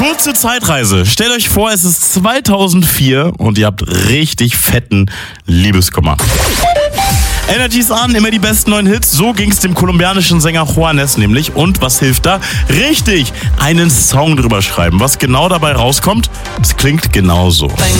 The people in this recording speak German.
Kurze Zeitreise. Stellt euch vor, es ist 2004 und ihr habt richtig fetten Liebeskummer. Energy's an, immer die besten neuen Hits. So ging's dem kolumbianischen Sänger Juanes nämlich. Und was hilft da? Richtig, einen Song drüber schreiben. Was genau dabei rauskommt, es klingt genauso.